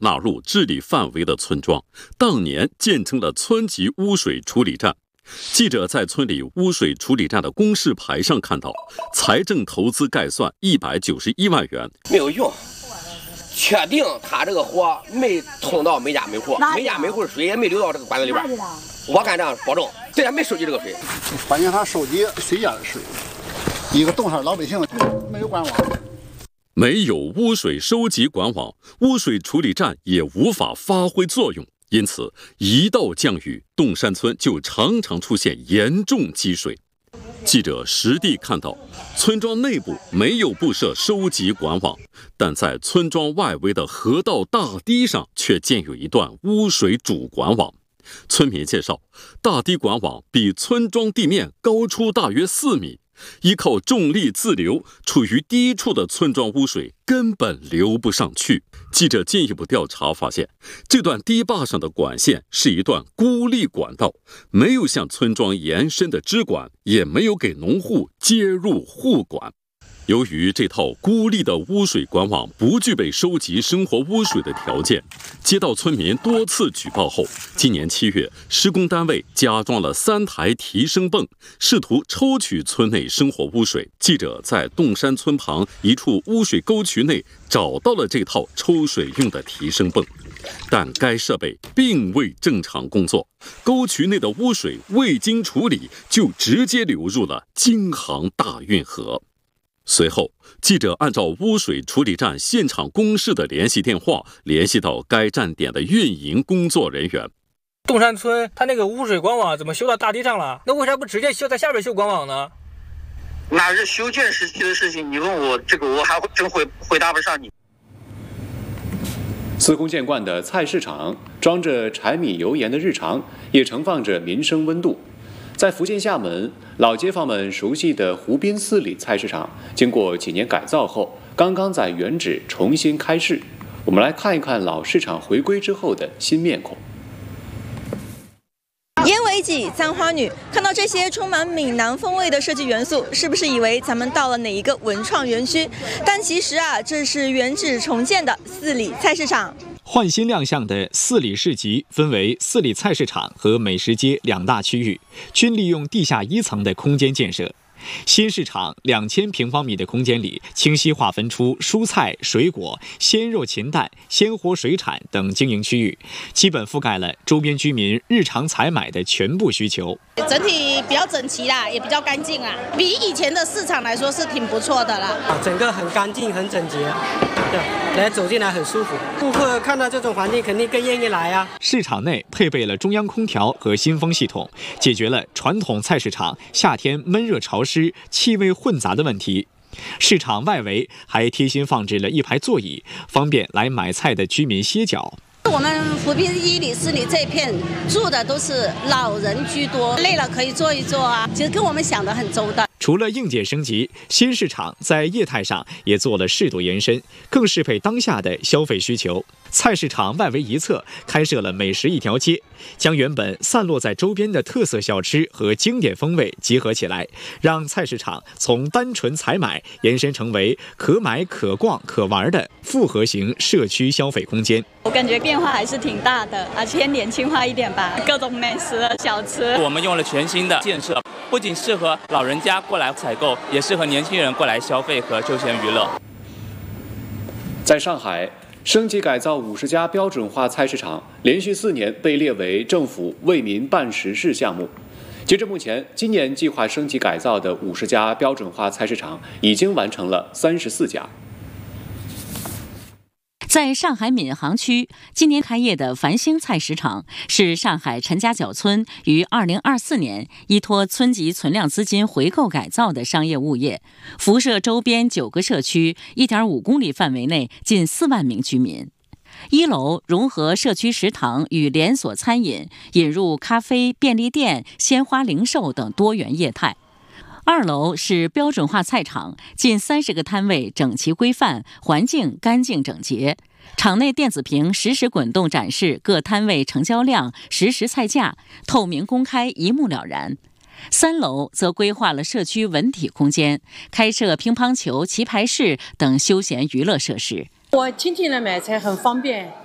纳入治理范围的村庄，当年建成了村级污水处理站。记者在村里污水处理站的公示牌上看到，财政投资概算191万元， 没有用。确定他这个火没通到每家每户，每家每户水也没流到这个管子里边。我敢这样保证，虽然没收集这个水， 发现他收集水家的水，一个洞上老百姓没有管网。 没有污水收集管网，污水处理站也无法发挥作用。因此，一到降雨，洞山村就常常出现严重积水。记者实地看到，村庄内部没有布设收集管网，但在村庄外围的河道大堤上却建有一段污水主管网。村民介绍，大堤管网比村庄地面高出大约4米，依靠重力自流，处于低处的村庄污水根本流不上去。记者进一步调查发现，这段堤坝上的管线是一段孤立管道，没有向村庄延伸的支管，也没有给农户接入护管。由于这套孤立的污水管网不具备收集生活污水的条件，接到村民多次举报后，今年7月，施工单位加装了3台提升泵，试图抽取村内生活污水。记者在洞山村旁一处污水沟渠内找到了这套抽水用的提升泵，但该设备并未正常工作，沟渠内的污水未经处理就直接流入了京杭大运河。随后，记者按照污水处理站现场公示的联系电话，联系到该站点的运营工作人员。 洞山村它那个污水管网怎么修到大堤上了？那为啥不直接在下边修管网呢？ 那是修建时期的事情，你问我这个，我还真回答不上你。 司空见惯的菜市场，装着柴米油盐的日常，也盛放着民生温度。在福建厦门，老街坊们熟悉的湖滨四里菜市场，经过几年改造后，刚刚在原址重新开市。我们来看一看老市场回归之后的新面孔。 烟尾脊、簪花女，看到这些充满闽南风味的设计元素，是不是以为咱们到了哪一个文创园区？但其实这是原址重建的四里菜市场。 焕新亮相的四里市集分为四里菜市场和美食街2大区域，均利用地下1层的空间建设。新市场2000平方米的空间里，清晰划分出蔬菜、水果、鲜肉、禽蛋、鲜活水产等经营区域，基本覆盖了周边居民日常采买的全部需求。 整体比较整齐啦，也比较干净啦，比以前的市场来说是挺不错的啦。 整个很干净、很整洁，对，来走进来很舒服。顾客看到这种环境，肯定更愿意来啊。 市场内配备了中央空调和新风系统，解决了传统菜市场夏天闷热潮湿、气味混杂的问题。市场外围还贴心放置了一排座椅，方便来买菜的居民歇脚。 我们湖滨1里、4里这片住的都是老人居多，累了可以坐一坐啊，其实跟我们想的很周到。 除了硬件升级，新市场在业态上也做了适度延伸，更适配当下的消费需求。菜市场外围一侧开设了美食一条街，将原本散落在周边的特色小吃和经典风味结合起来，让菜市场从单纯采买延伸成为可买可逛可玩的复合型社区消费空间。 我感觉变化还是挺大的，而且年轻化一点吧，各种美食小吃。 我们用了全新的建设，不仅适合老人家过来采购，也适合年轻人过来消费和休闲娱乐。 在上海，升级改造50家标准化菜市场，连续4年被列为政府为民办实事项目。截至目前，今年计划升级改造的50家标准化菜市场已经完成了34家。 在上海闵行区，今年开业的繁星菜市场是上海陈家角村于2024年依托村级存量资金回购改造的商业物业，辐射周边9个社区1.5公里范围内近4万名居民。1楼融合社区食堂与连锁餐饮，引入咖啡、便利店、鲜花零售等多元业态。2楼是标准化菜场，近30个摊位整齐规范，环境干净整洁。场内电子屏实时滚动展示各摊位成交量、实时菜价，透明公开，一目了然。3楼则规划了社区文体空间，开设乒乓球、棋牌室等休闲娱乐设施。 我亲戚来买菜很方便，